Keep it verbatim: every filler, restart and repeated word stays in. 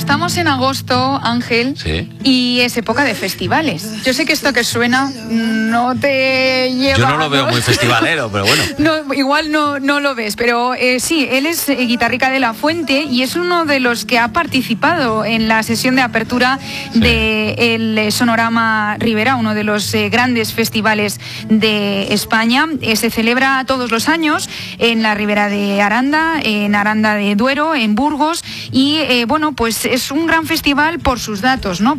estamos en agosto, Ángel, sí. y es época de festivales. Yo sé que esto que suena no te lleva... Yo no lo veo muy festivalero, pero bueno. No, igual no, no lo ves, pero eh, sí, él es eh, Guitarrica de la Fuente y es uno de los que ha participado en la sesión de apertura sí. del de Sonorama Ribera, uno de los eh, grandes festivales de España. Eh, se celebra todos los años en la Ribera de Aranda, en Aranda de Duero, en Burgos, y eh, bueno, pues es un gran festival por sus datos, ¿no?